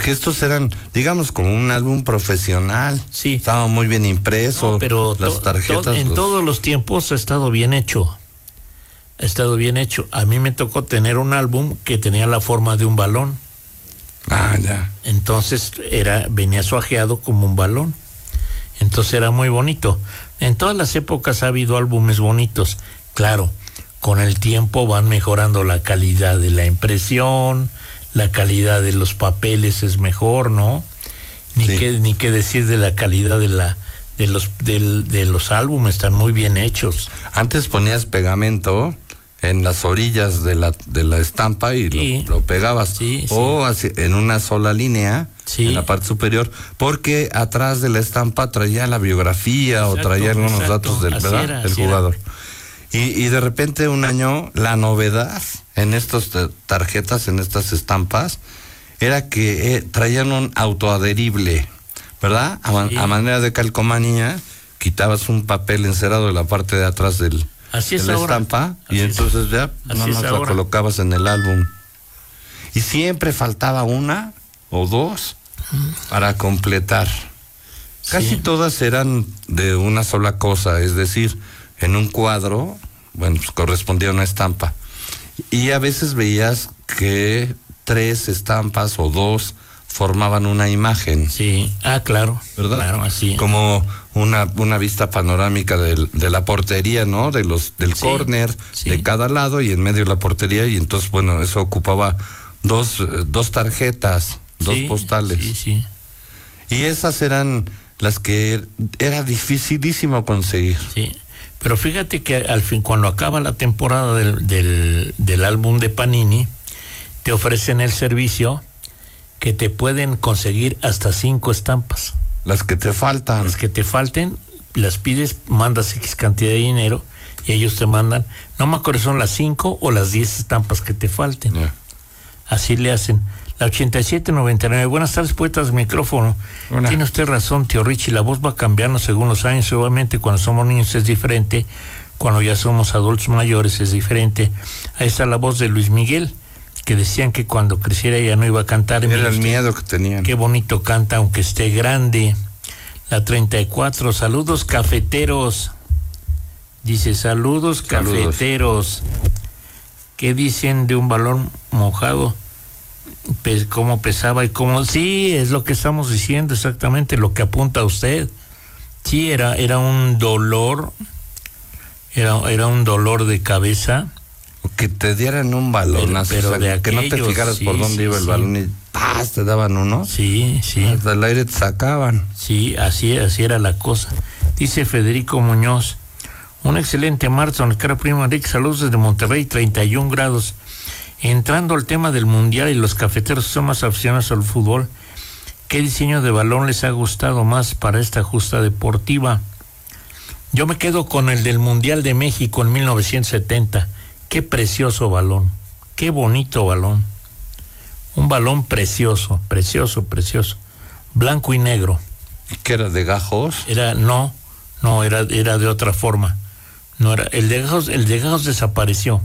Porque estos eran, digamos, como un álbum profesional. Sí. Estaba muy bien impreso. No, pero las tarjetas. en todos los tiempos ha estado bien hecho. Ha estado bien hecho. A mí me tocó tener un álbum que tenía la forma de un balón. Ah, ya. Entonces venía suajeado como un balón. Entonces era muy bonito. En todas las épocas ha habido álbumes bonitos. Claro, con el tiempo van mejorando la calidad de la impresión, la calidad de los papeles es mejor, ¿no? Ni qué decir de la calidad de los álbumes, están muy bien hechos. Antes ponías pegamento en las orillas de la estampa y lo pegabas, o así, en una sola línea, en la parte superior, porque atrás de la estampa traía la biografía, o traía algunos datos del jugador. Y de repente un año, la novedad en estas tarjetas, en estas estampas, era que traían un autoadherible, ¿verdad? A manera de calcomanía, quitabas un papel encerado de la parte de atrás de la estampa, y entonces ya nada más la colocabas en el álbum. Y siempre faltaba una o dos para completar. Casi todas eran de una sola cosa, es decir, en un cuadro, bueno, pues correspondía a una estampa. Y a veces veías que 3 estampas o 2 formaban una imagen. Sí, claro. ¿Verdad? Claro, así. Como una vista panorámica de la portería, ¿no? Del córner, de cada lado, y en medio de la portería, y entonces, bueno, eso ocupaba dos tarjetas, 2 postales. Sí. Y esas eran las que era dificilísimo conseguir. Sí. Pero fíjate que al fin, cuando acaba la temporada del álbum de Panini, te ofrecen el servicio que te pueden conseguir hasta 5 estampas. Las que te faltan. Las que te falten, las pides, mandas X cantidad de dinero y ellos te mandan, no me acuerdo, son las 5 o las 10 estampas que te falten. Así le hacen. La 8799, buenas tardes, poetas, micrófono. Hola. Tiene usted razón, tío Richie, la voz va cambiando según los años, obviamente cuando somos niños es diferente, cuando ya somos adultos mayores es diferente. Ahí está la voz de Luis Miguel, que decían que cuando creciera ya no iba a cantar. Era el miedo que tenían. Qué bonito canta, aunque esté grande. La 34, saludos cafeteros. Dice, saludos cafeteros. ¿Qué dicen de un balón mojado? ¿Cómo pesaba y cómo? Sí, es lo que estamos diciendo, exactamente lo que apunta usted. Sí, era un dolor, era un dolor de cabeza. Que te dieran un balón, pero o sea, que no te fijaras por dónde iba el balón y ¡paz! Te daban uno. Sí. Hasta el aire te sacaban. Sí, así era la cosa. Dice Federico Muñoz, un excelente marzo, en el cara primo Enrique, saludos desde Monterrey, 31 grados. Entrando al tema del mundial y los cafeteros son más aficionados al fútbol, ¿qué diseño de balón les ha gustado más para esta justa deportiva? Yo me quedo con el del Mundial de México en 1970. Qué precioso balón, qué bonito balón. Un balón precioso, blanco y negro. ¿Y qué era, de gajos? Era de otra forma. No era, el de gajos desapareció.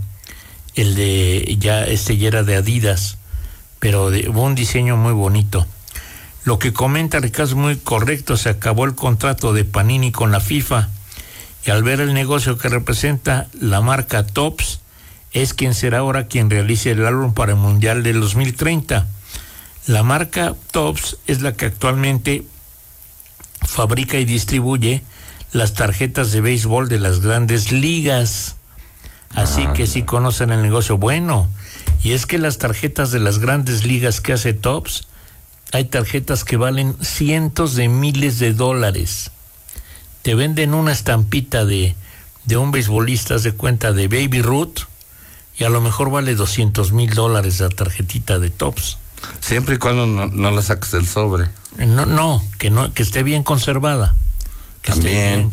Ya era de Adidas, pero hubo un diseño muy bonito. Lo que comenta Ricardo es muy correcto, se acabó el contrato de Panini con la FIFA y al ver el negocio que representa la marca Topps, es quien será ahora quien realice el álbum para el Mundial del 2030. La marca Topps es la que actualmente fabrica y distribuye las tarjetas de béisbol de las grandes ligas. Así que sí conocen el negocio. Bueno, y es que las tarjetas de las grandes ligas que hace Topps, hay tarjetas que valen cientos de miles de dólares. Te venden una estampita de un beisbolista, haz de cuenta, de Baby Ruth, y a lo mejor vale $200,000 la tarjetita de Topps. Siempre y cuando no la saques del sobre. Que esté bien conservada. También.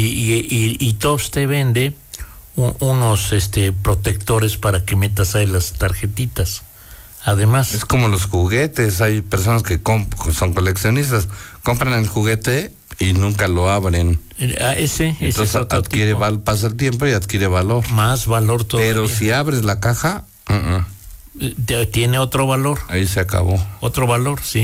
Y Topps te vende unos protectores para que metas ahí las tarjetitas. Además, es como los juguetes, hay personas que son coleccionistas, compran el juguete y nunca lo abren. Entonces pasa el tiempo y adquiere valor. Más valor todavía. Pero si abres la caja, tiene otro valor. Ahí se acabó. Otro valor, sí.